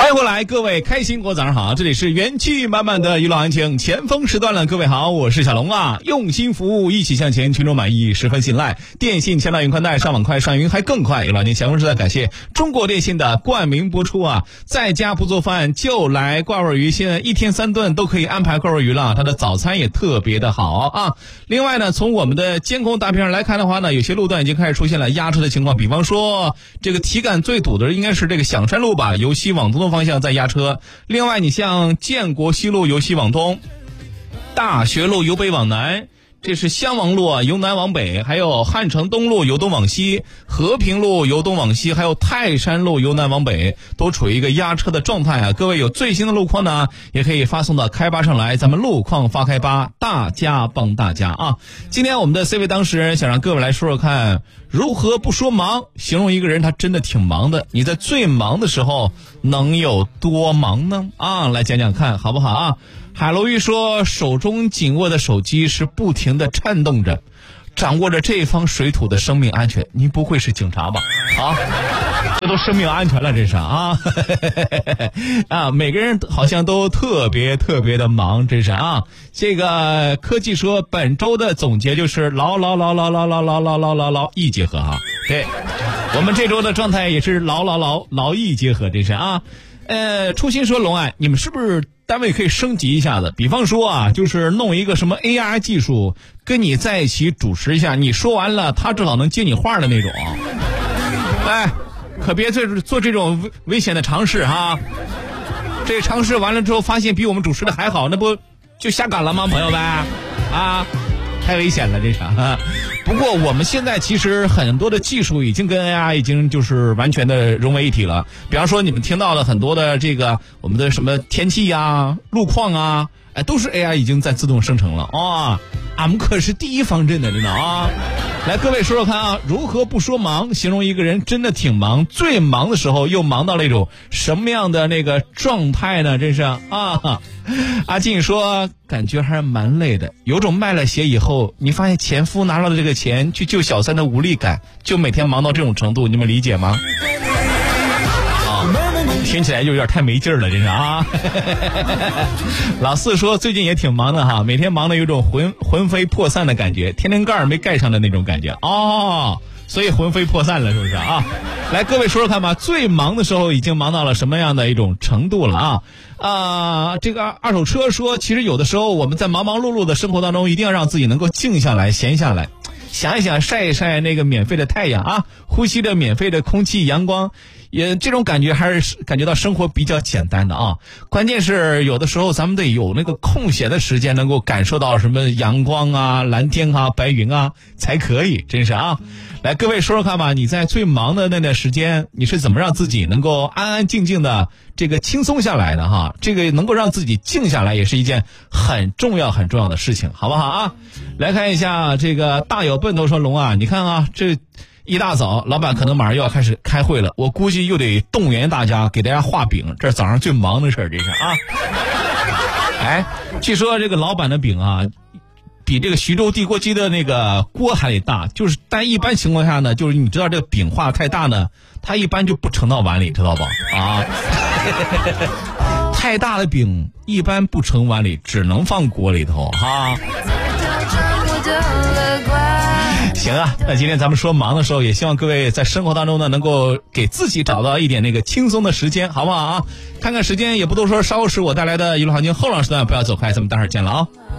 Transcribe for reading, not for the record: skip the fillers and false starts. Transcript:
迎回来，各位开心果早上好，这里是元气满满的娱乐行情前锋时段了，各位好，我是小龙啊，用心服务，一起向前，群众满意，十分信赖。电信前导云宽带，上网快，上云还更快。娱乐行情前锋时段，感谢中国电信的冠名播出啊！在家不做饭就来挂味鱼，现在1天3顿都可以安排挂味鱼了，它的早餐也特别的好啊。另外呢，从我们的监控大屏上来看的话呢，有些路段已经开始出现了压车的情况，比方说这个体感最堵的应该是这个响山路吧，由西往东的方向在压车。另外你像建国西路由西往东，大学路由北往南，这是襄王路啊由南往北，还有汉城东路由东往西，和平路由东往西，还有泰山路由南往北，都处于一个压车的状态啊。各位有最新的路况呢，也可以发送到开吧上来，咱们路况发开吧，大家帮大家啊。今天我们的 C 位当事人想让各位来说说看，如何不说忙形容一个人他真的挺忙的，你在最忙的时候能有多忙呢？啊，来讲讲看好不好啊？海楼玉说，手中紧握的手机是不停地颤动着，掌握着这方水土的生命安全。您不会是警察吧？啊，这都生命安全了，这是啊啊！每个人好像都特别的忙，这是啊。这个科技说，本周的总结就是劳逸结合啊。对，我们这周的状态也是劳逸结合，这是啊。初心说，龙爱，你们是不是单位可以升级一下子？比方说啊，就是弄一个什么 AI 技术，跟你在一起主持一下，你说完了，他至少能接你话的那种。哎，可别做这种危险的尝试哈。这个尝试完了之后，发现比我们主持的还好，那不就瞎赶了吗，朋友们？啊，太危险了，这是啊。不过我们现在其实很多的技术已经跟 AI 已经就是完全的融为一体了。比方说你们听到了很多的这个我们的什么天气啊、路况啊，哎，都是 AI 已经在自动生成了啊。俺们可是第一方阵的，真的啊！来，各位说说看啊，如何不说忙形容一个人真的挺忙？最忙的时候又忙到了一种什么样的那个状态呢？真是啊！阿静说，感觉还是蛮累的，有种卖了鞋以后，你发现前夫拿到了这个钱去救小三的无力感，就每天忙到这种程度，你们理解吗？听起来就有点太没劲儿了，真是啊！老四说最近也挺忙的哈，每天忙的有种魂飞魄散的感觉，天灵盖没盖上的那种感觉哦，所以魂飞魄散了，是不是啊？来，各位说说看吧，最忙的时候已经忙到了什么样的一种程度了啊？这个二手车说，其实有的时候我们在忙忙碌碌的生活当中，一定要让自己能够静下来、闲下来，想一想，晒一晒那个免费的太阳啊，呼吸着免费的空气、阳光。也这种感觉还是感觉到生活比较简单的啊，关键是有的时候咱们得有那个空闲的时间，能够感受到什么阳光啊、蓝天啊、白云啊才可以，真是啊。来，各位说说看吧，你在最忙的那段时间，你是怎么让自己能够安安静静的这个轻松下来的哈？这个能够让自己静下来，也是一件很重要的事情，好不好啊？来看一下这个大有奔头说，龙啊，你看啊，这一大早，老板可能马上又要开始开会了，我估计又得动员大家，给大家画饼，这是早上最忙的事儿，这是啊。哎，据说这个老板的饼啊，比这个徐州地锅鸡的那个锅还得大，就是但一般情况下呢，就是你知道这个饼画太大呢，它一般就不盛到碗里，知道吧？啊，太大的饼一般不盛碗里，只能放锅里头哈。行啊，那今天咱们说忙的时候，也希望各位在生活当中呢，能够给自己找到一点那个轻松的时间，好不好啊？看看时间也不多说，稍后是我带来的娱乐行情后浪时段，不要走开，咱们待会儿见了啊。